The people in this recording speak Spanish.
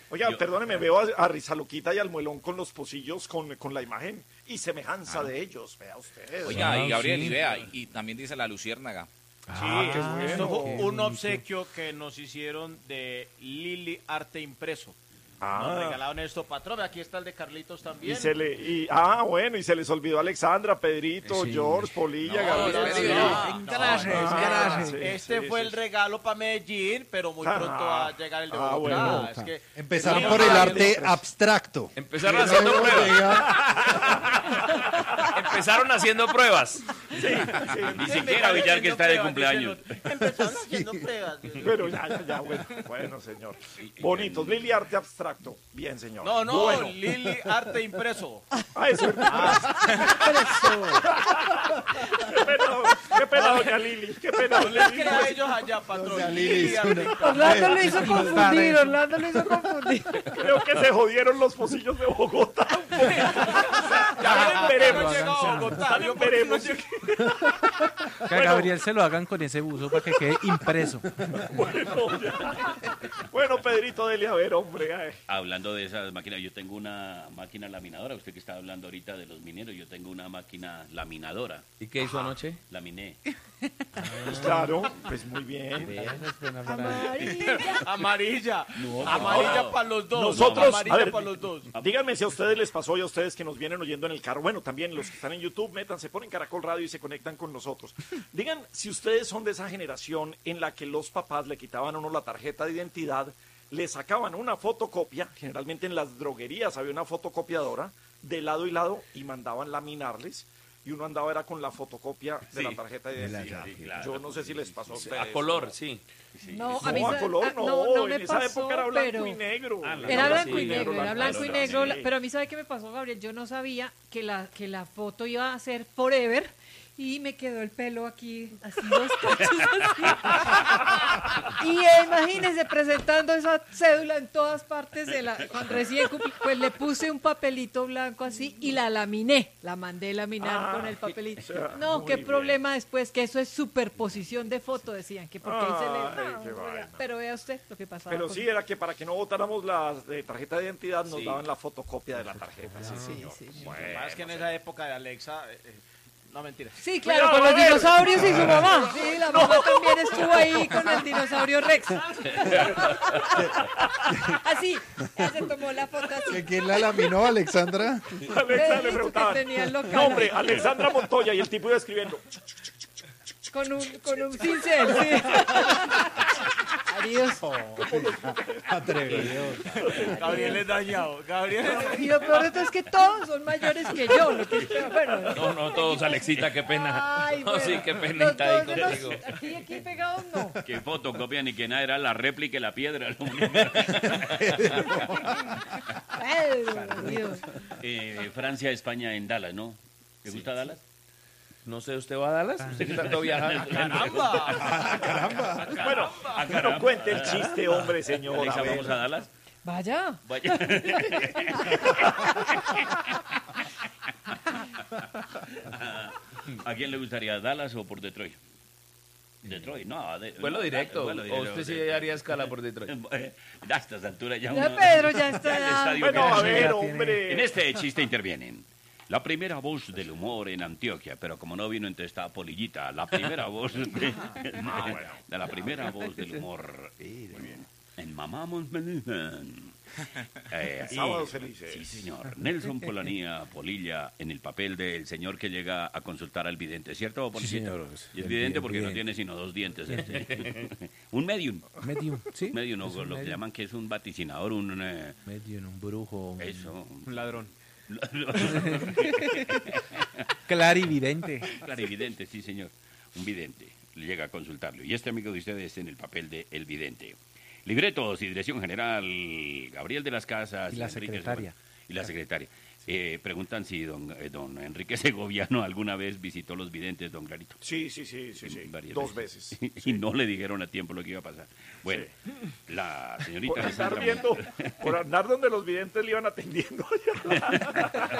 Oiga, perdóneme, veo a Rizaloquita y al Muelón con los pocillos con la imagen y semejanza de ellos, vea usted. Oiga, y Gabriel, y vea, y también dice la luciérnaga. Qué bueno. Esto fue un obsequio que nos hicieron de Lili Arte Impreso. Nos regalaron esto, patrón. Aquí está el de Carlitos también. Bueno, y se les olvidó Alexandra, Pedrito, George, Polilla, Gabriel. Gracias. Este fue el regalo para Medellín, pero muy pronto va a llegar el de Bogotá. Bueno. Es que Empezaron por el arte abstracto. Empezaron haciendo pruebas. Empezaron haciendo pruebas. Ni siquiera Villar que está de cumpleaños. Empezaron haciendo pruebas. Pero ya, bueno, señor. Bonitos, Lili Arte Abstracto. Bien, señor. No, Bueno. Lili Arte Impreso. Eso es verdad. Qué pena, doña Lili. Qué pena, No les queda a ellos allá, patrón. Lili Arte Impreso. Orlando lo hizo confundir. Creo que se jodieron los pocillos de Bogotá. Ya veremos. Que a Gabriel se lo hagan con ese buzo para que quede impreso. Bueno, Pedrito, dele a ver, hombre. Hablando de esas máquinas, yo tengo una máquina laminadora. Usted que está hablando ahorita de los mineros, yo tengo una máquina laminadora. ¿Y qué hizo anoche? Laminé. Pues claro, pues muy bien. Amarilla. Amarilla para los dos. Nosotros, Amarilla para los dos. Díganme si a ustedes les pasó y a ustedes que nos vienen oyendo en el carro. Bueno, también los que están en YouTube, métanse, ponen Caracol Radio y se conectan con nosotros. Digan si ustedes son de esa generación en la que los papás le quitaban a uno la tarjeta de identidad, le sacaban una fotocopia, generalmente en las droguerías había una fotocopiadora, de lado y lado, y mandaban laminarles. Y uno andaba era con la fotocopia de la tarjeta de identidad. Sí, claro. Yo no sé si les pasó a ustedes. A color, sí. No, a No, mí a color no, no en me esa pasó, época era blanco pero y negro. era blanco y sí, negro, era blanco y negro, sí. pero a mí ¿sabe qué me pasó, Gabriel? Yo no sabía que la foto iba a ser forever y me quedó el pelo aquí, así dos cachos así. Y imagínense presentando esa cédula en todas partes cuando recién cumplí, pues le puse un papelito blanco así y la laminé, la mandé laminar con el papelito. o sea, No, muy qué bien. problema después, que eso es superposición de foto, decían, que porque ahí se Ay, le... qué vaina. Pero vea usted lo que pasaba. Pero con- sí, era que para que no votáramos la tarjeta de identidad nos daban la fotocopia de la tarjeta. Sí, señor. Más que en esa época de Alexa, no mentira. Sí, claro, Cuidado, con los a ver. dinosaurios y su mamá. Sí, la mamá también estuvo ahí con el dinosaurio Rex. Así, ya se tomó la foto así. ¿Quién la laminó, Alexandra? Alexa le Que preguntaban. tenía el local No, hombre, ahí. Alexandra Montoya y el tipo iba escribiendo. Con un cincel, sí. Adiós. Atrevido. Gabriel es dañado. Gabriel es... Y lo peor de todo es que todos son mayores que yo. Lo que es peor. Bueno, No, todos, Alexita, qué pena. ay, No, bueno, sí, qué los penita ahí dos de los- contigo. aquí pegados no. Que fotocopia ni que nada, era la réplica y la piedra. Ay, Dios. Francia, España en Dallas, ¿no? ¿Te gusta Dallas? No sé, ¿usted va a Dallas? ¿Usted que tanto viaja? ¡Caramba! Bueno, no cuente el chiste, hombre, señor. Alexa, a ver. ¿vamos a Dallas? Vaya. Vaya. ¿A quién le gustaría, Dallas o por Detroit? Detroit, no. Vuelo directo. vuelo ¿O usted sí haría escala por Detroit? A estas alturas ya Ya uno- Pedro ya está. El ya. estadio Bueno, queda a lleno. ver, tiene- hombre. En este chiste intervienen la primera voz del humor en Antioquia, pero como no vino, entonces está Polillita, la primera voz de la primera voz del humor en Mamamos Sábados felices. Sí, señor. Nelson Polanía, Polilla, en el papel del señor que llega a consultar al vidente, ¿cierto, Polillita? señor. Y es vidente porque no Vidente. tiene sino 2 dientes. Un medium. Medium, ¿sí? Medium, Es o un lo que medium. llaman que es un vaticinador, un... Medium, un brujo. eso. Un ladrón. Clarividente. Clarividente, sí, señor. Un vidente. Le llega a consultarlo. Y este amigo de ustedes en el papel de el vidente. Libretos y dirección general, Gabriel de las Casas. Y la Enrique secretaria. Y la secretaria. Preguntan si don Enrique Segoviano alguna vez visitó los videntes, don Clarito. Sí. Varias 2 veces. Y no le dijeron a tiempo lo que iba a pasar. Bueno, la señorita Por andar Alessandra viendo, por andar donde los videntes le iban atendiendo.